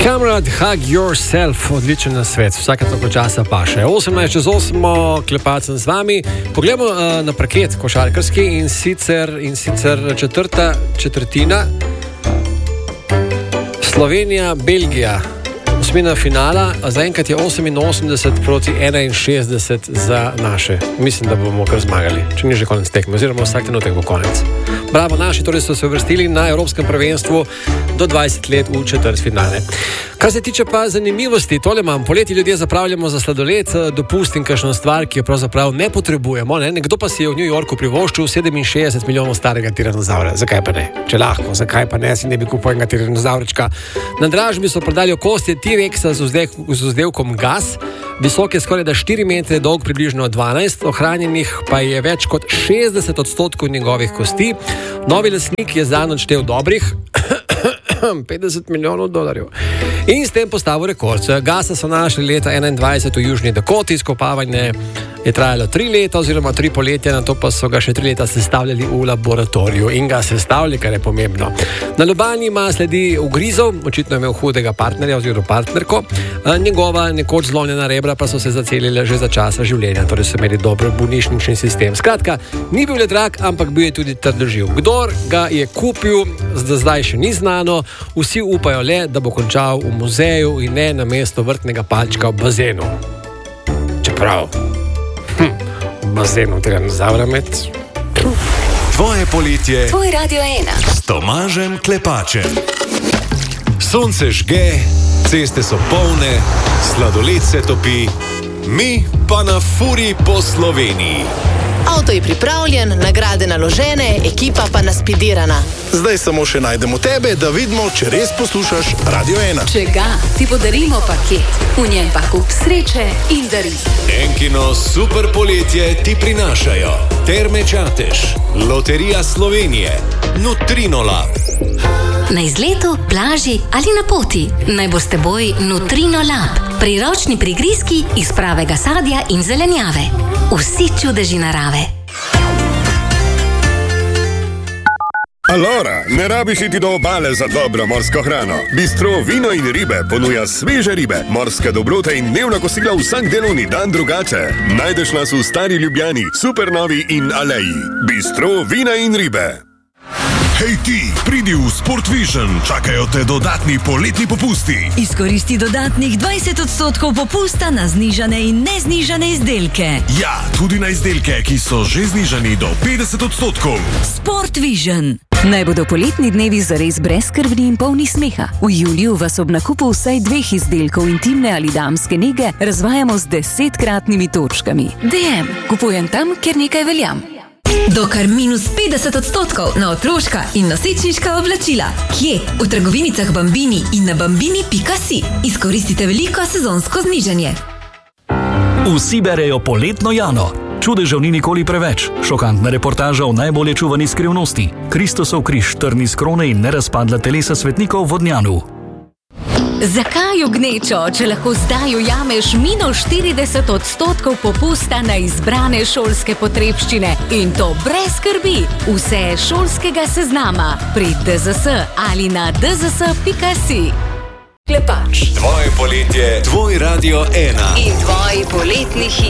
Comrade, hug yourself, odličen nasvet, vsake toliko časa paše. 18:08, klepacem z vami. Poglejmo na parket košarkarski in sicer četrtina Slovenija, Belgija. Osmina finala, zaenkrat je 88-61 za naše. Mislim, da bomo kar zmagali, če ni že konec tekme, oziroma vsak trenutek bo konec. Bravo, naši torej so se uvrstili na Evropskem prvenstvu do 20 let v četrtfinale. Kar se tiče pa zanimivosti, tole imam. Poleti ljudje zapravljamo za sladoled, dopust in kakšno stvar, ki jo pravzaprav ne potrebujemo. Ne? Nekdo pa si je v New Yorku privoščil 67 milijonov starega tiranozaura. Zakaj pa ne? Če lahko, zakaj pa ne? Si ne bi kupil enega tiranozaurička. Na dražbi so prodali okostje T-Rexa z vzdevkom gas. Visok je skoraj 4 metre, dolg približno 12, ohranjenih pa je več kot 60% njegovih kosti. Novi lastnik je zanj odštel dobrih $50 milijonov. In s tem postavil rekord. Gasa so našli leta 21 v Južni Dakoti, izkopavanje je trajalo 3 leta oziroma 3 poletja, na to pa so ga še 3 leta sestavljali v laboratoriju in ga sestavljali, kar je pomembno. Na lobani ima sledi ugrizov, očitno je imel hudega partnerja oziroma partnerko, njegova nekoč zlomljena rebra pa so se zacelile že za časa življenja, torej so imeli dober bolnišnični sistem. Skratka, ni bil le drag, ampak bil je tudi trdoživ. Kdor ga je kupil, zdaj še ni znano, vsi upajo le, da bo končal v muzeju in ne na mesto vrtnega palčka v bazenu. Čeprav v bazenu tiranozaura med. Tvoje poletje. Tvoj Radio 1. S Tomažem Klepačem. Sonce žge, ceste so polne, sladoled se topi, mi pa na furi po Sloveniji. Avto je pripravljen, nagrade naložene, ekipa pa naspidirana. Zdaj samo še najdemo tebe, da vidimo, če res poslušaš Radio 1. Če ga, ti podarimo paket, v njem pa kup sreče in daril. Enkino super poletje ti prinašajo Terme Čatež, Loterija Slovenije, Nutrinolab. Na izletu, plaži ali na poti, naj bo s teboj Nutrinolab. Priročni prigrizki iz pravega sadja in zelenjave. Vsi čudeži narave. Alora, ne rabiš iti do obale za dobro morsko hrano. Bistro Vino in ribe ponuja sveže ribe, morske dobrote in dnevna kosila vsak delovni dan drugače. Najdeš nas v Stari Ljubljani, Supernovi in Aleji. Bistro Vina in ribe. Hej ti, pridi v Sport Vision, čakajo te dodatni poletni popusti. Izkoristi dodatnih 20% popusta na znižane in neznižane izdelke. Ja, tudi na izdelke, ki so že znižani do 50%. Sport Vision. Naj bodo poletni dnevi zares brezskrbni in polni smeha. V juliju vas ob nakupu vsaj 2 izdelkov intimne ali damske nege razvajamo z 10-kratnimi točkami. DM. Kupujem tam, kjer nekaj veljam. Do kar -50% na otroška in nosečniška oblačila. Kje? V trgovinicah Bambini in na bambini.si. Izkoristite veliko sezonsko znižanje. Vsi berejo poletno Jano. Čudežev ni nikoli preveč. Šokantna reportaža o najbolje čuvani skrivnosti. Kristusov križ, trni s krone in nerazpadla telesa svetnikov v Vodnjanu. Zakaj v gnečo, če lahko zdaj ujameš -40% popusta na izbrane šolske potrebščine in to brez skrbi? Vse šolskega seznama pri DZS ali na dzs.si. Klepač. Tvoje poletje, tvoj Radio 1. In tvoji poletni hit.